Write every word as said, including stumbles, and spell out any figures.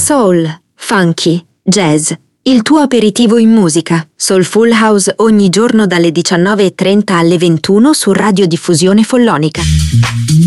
Soul, funky, jazz. Il tuo aperitivo in musica. Soulful House ogni giorno dalle diciannove e trenta alle ventuno su Radiodiffusione Follonica.